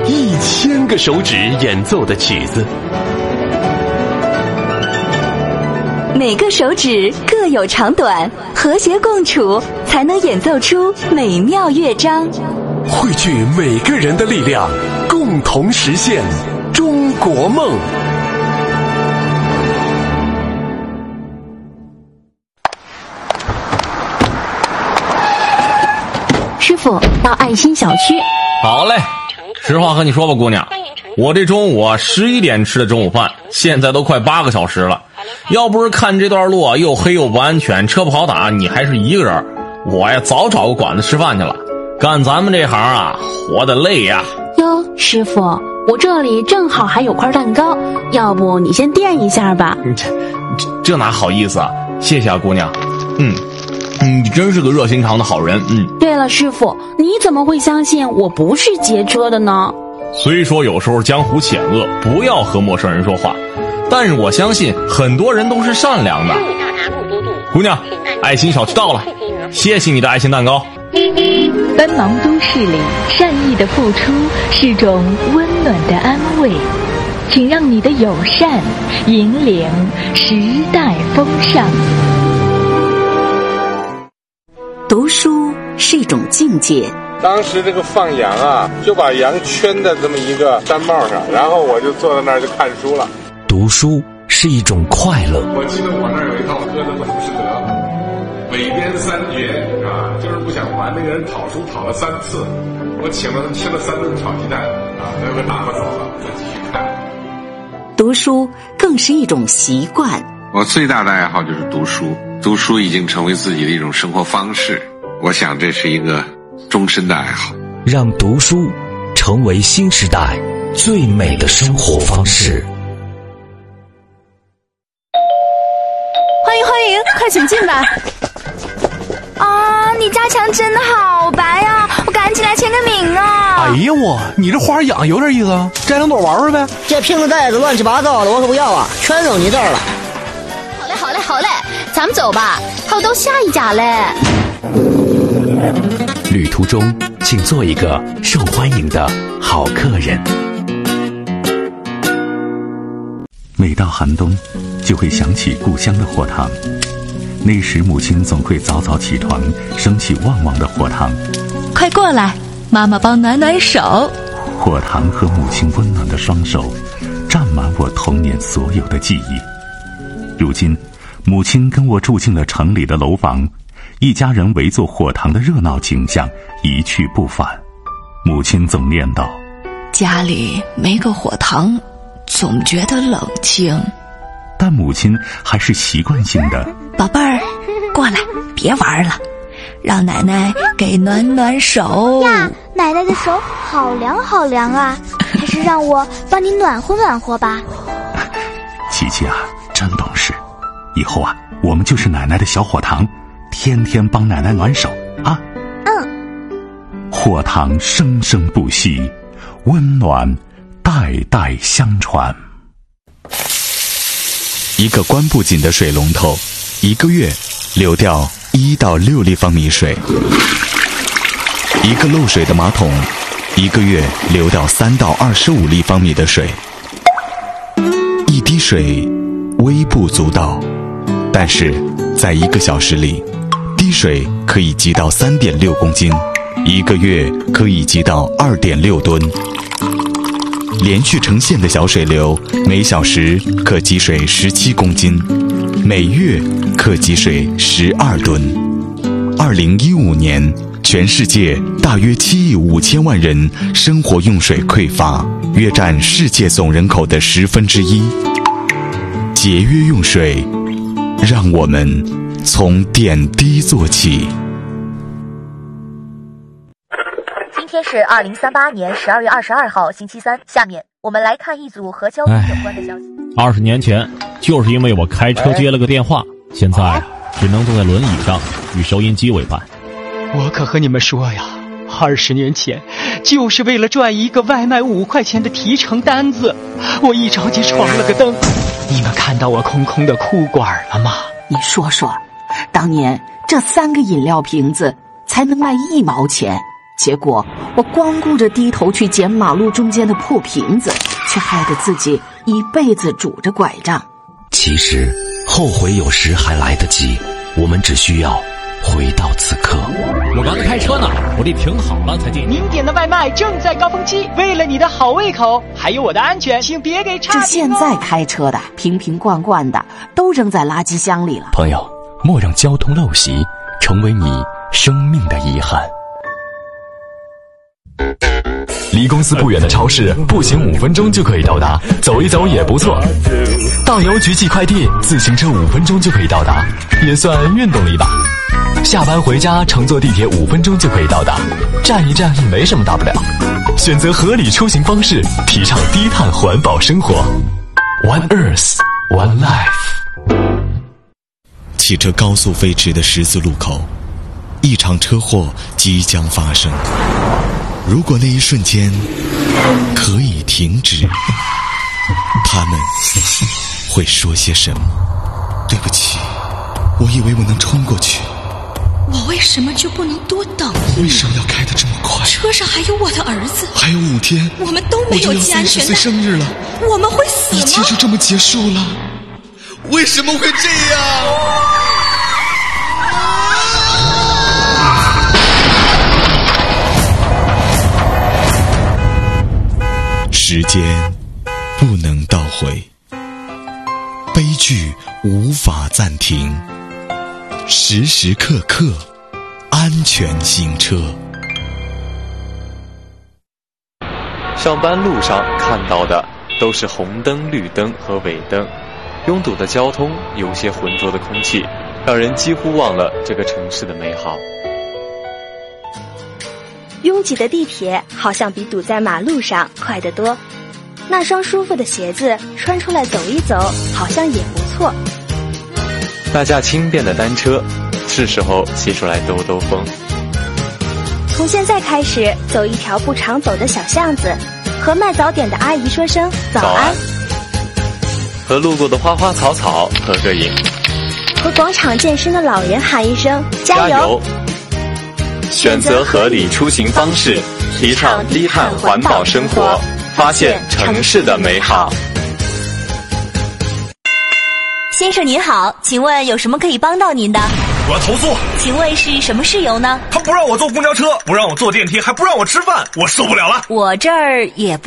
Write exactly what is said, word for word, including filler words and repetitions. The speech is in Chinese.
一千个手指演奏的曲子， 每个手指各有长短，和谐共处，才能演奏出美妙乐章。 汇聚每个人的力量，共同实现中国梦。 师傅，到爱心小区。 好嘞，实话和你说吧，姑娘，我这中午啊十一点吃的中午饭，现在都快八个小时了。要不是看这段路啊又黑又不安全，车不好打，你还是一个人，我呀早找个馆子吃饭去了。干咱们这行啊，活得累呀。 哟，师傅，我这里正好还有块蛋糕，要不你先垫一下吧。 这这这哪好意思啊，谢谢啊，姑娘。嗯。你真是个热心肠的好人。嗯。 对了，师傅，你怎么会相信我不是劫车的呢？ 虽说有时候江湖险恶，不要和陌生人说话，但是我相信很多人都是善良的。姑娘，爱心小区到了，谢谢你的爱心蛋糕。 奔忙都市里，善意的付出是种温暖的安慰，请让你的友善引领时代风尚。 读书是一种境界。 当时这个放羊啊，就把羊圈在这么一个毡帽上，然后我就坐在那儿就看书了。 读书是一种快乐。 我记得我那儿有一套歌的浮士德，尾编三绝啊，就是不想还那个人讨书讨了三次，我请了他吃了三顿炒鸡蛋啊，他被打发走了，再继续看。 读书更是一种习惯。 我最大的爱好就是读书，读书已经成为自己的一种生活方式，我想这是一个终身的爱好。 让读书成为新时代最美的生活方式。 欢迎欢迎，快请进吧。啊，你家墙真的好白呀、啊，我赶紧来签个名啊。 哎呀我，你这花养有点意思啊，摘两朵玩玩呗。 这瓶子袋子乱七八糟的，我可不要啊，全扔你这儿了。 好嘞好嘞好嘞，咱们走吧，还有到下一家嘞。 旅途中请做一个受欢迎的好客人。 每到寒冬就会想起故乡的火塘，那时母亲总会早早起床，升起旺旺的火塘。 快过来，妈妈帮暖暖手。 火塘和母亲温暖的双手占满我童年所有的记忆。如今母亲跟我住进了城里的楼房，一家人围坐火塘的热闹景象一去不返。母亲总念叨， 家里没个火塘总觉得冷清。 但母亲还是习惯性的， 宝贝儿，过来，别玩了，让奶奶给暖暖手呀。奶奶的手好凉好凉啊，还是让我帮你暖和暖和吧。 琪琪啊，真懂事，以后啊我们就是奶奶的小火塘，天天帮奶奶暖手啊。 嗯。 火塘生生不息，温暖代代相传。 一个关不紧的水龙头，一个月流掉一到六立方米水；一个漏水的马桶，一个月流掉三到二十五立方米的水。一滴水微不足道，但是在一个小时里，滴水可以积到三点六公斤，一个月可以积到二点六吨。连续成线的小水流，每小时可积水十七公斤，每月可积水十二吨。二零一五年，全世界大约七亿五千万人生活用水匮乏，约占世界总人口的十分之一。节约用水，让我们从点滴做起。 今天是二零三八年十二月二十二号星期三，下面我们来看一组和交通有关的消息。 二十年前，就是因为我开车接了个电话，现在只能坐在轮椅上与收音机为伴。 我可和你们说呀，二十年前就是为了赚一个外卖五块钱的提成单子，我一着急闯了个灯。你们看到我空空的裤管了吗？ 你说说，当年这三个饮料瓶子才能卖一毛钱， 结果我光顾着低头去捡马路中间的破瓶子，却害得自己一辈子拄着拐杖。 其实后悔有时还来得及，我们只需要回到此刻。 我刚开车呢，我得停好了才进。 您点的外卖正在高峰期，为了你的好胃口，还有我的安全，请别给差评哦。 这现在开车的瓶瓶罐罐的都扔在垃圾箱里了。 朋友，莫让交通陋习成为你生命的遗憾。 离公司不远的超市，步行五分钟就可以到达，走一走也不错。到邮局寄快递，自行车五分钟就可以到达，也算运动力吧。下班回家乘坐地铁五分钟就可以到达，站一站也没什么大不了。选择合理出行方式，提倡低碳环保生活。One Earth, One Life。 汽车高速飞驰的十字路口，一场车祸即将发生。如果那一瞬间可以停止，他们会说些什么？对不起，我以为我能冲过去。 我为什么就不能多等一秒？ 为什么要开得这么快？ 车上还有我的儿子， 还有五天， 我们都没有系安全带。 我就要三十岁生日了， 我们会死吗？ 一切就这么结束了？为什么会这样？时间不能倒回，悲剧无法暂停，时时刻刻安全行车。 上班路上看到的都是红灯、绿灯和尾灯，拥堵的交通，有些浑浊的空气，让人几乎忘了这个城市的美好。 拥挤的地铁好像比堵在马路上快得多，那双舒服的鞋子穿出来走一走好像也不错。 那架轻便的单车，是时候骑出来兜兜风。 从现在开始走一条不常走的小巷子，和卖早点的阿姨说声早安，早安， 和路过的花花草草合个影， 和广场健身的老人喊一声加油。加油，选择合理出行方式，提倡低碳环保生活，发现城市的美好。 先生您好，请问有什么可以帮到您的？ 我要投诉。 请问是什么事由呢？ 他不让我坐公交车，不让我坐电梯，还不让我吃饭，我受不了了。 我这儿也不